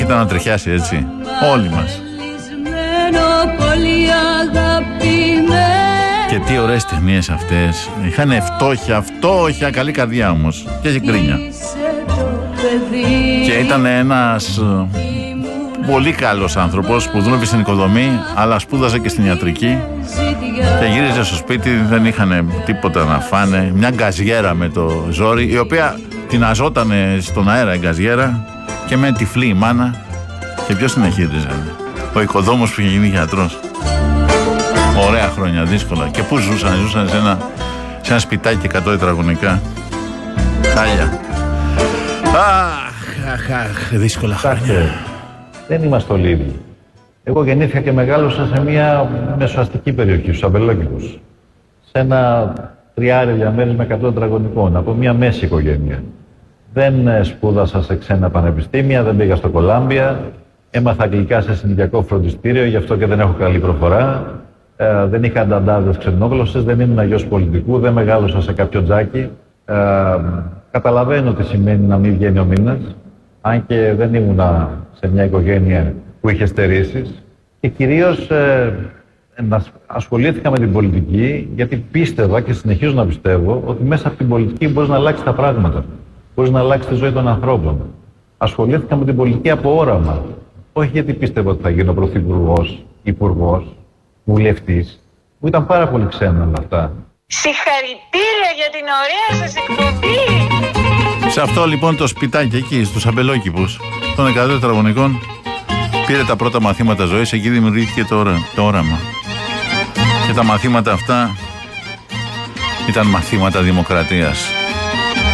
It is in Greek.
ήταν να τριχιάσει έτσι. Όλοι μας. Και τι ωραίες ταινίες αυτές. Είχαν φτώχεια, καλή καρδιά όμως. Και έχει κρίνια. Και ήταν ένας πολύ καλός άνθρωπος που δούλευε στην οικοδομή, αλλά σπούδαζε και στην ιατρική. Και γύριζε στο σπίτι, δεν είχαν τίποτα να φάνε. Μια γκαζιέρα με το ζόρι, η οποία την αζότανε στον αέρα η γκαζιέρα, και με τυφλή η μάνα. Και ποιος την εχείριζε? Ο οικοδόμος που είχε γίνει γιατρός. Ωραία χρόνια, δύσκολα. Και πού ζούσαν σε ένα σπιτάκι 100 τετραγωνικά. Χάλια. Αχ, δύσκολα χρόνια. Δεν είμαστε όλοι ίδιοι. Εγώ γεννήθηκα και μεγάλωσα σε μια μεσοαστική περιοχή, στους Αμπελόκηπους. Σε ένα τριάρι διαμέρισμα 100 τετραγωνικών, από μια μέση οικογένεια. Δεν σπούδασα σε ξένα πανεπιστήμια, δεν πήγα στο Κολάμπια. Έμαθα αγγλικά σε συνοικιακό φροντιστήριο, γι' αυτό και δεν έχω καλή προφορά. Δεν είχα ανταντάδες ξενόγλωσσες, δεν ήμουν γιος πολιτικού, δεν μεγάλωσα σε κάποιο τζάκι. Καταλαβαίνω τι σημαίνει να μην βγαίνει ο μήνας, αν και δεν ήμουν σε μια οικογένεια που είχε στερήσεις. Και κυρίως ασχολήθηκα με την πολιτική, γιατί πίστευα και συνεχίζω να πιστεύω ότι μέσα από την πολιτική μπορείς να αλλάξεις τα πράγματα. Μπορείς να αλλάξεις τη ζωή των ανθρώπων. Ασχολήθηκα με την πολιτική από όραμα. Όχι γιατί πίστευα ότι θα γίνω πρωθυπουργός, υπουργός, βουλευτής, που ήταν πάρα πολύ ξένα όλα αυτά. Συγχαρητήρια για την ωραία σας εκπομπή! Σε αυτό λοιπόν το σπιτάκι εκεί, στους Αμπελόκηπους των 100 τετραγωνικών, πήρε τα πρώτα μαθήματα ζωής, εκεί δημιουργήθηκε το όραμα. Και τα μαθήματα αυτά ήταν μαθήματα δημοκρατίας.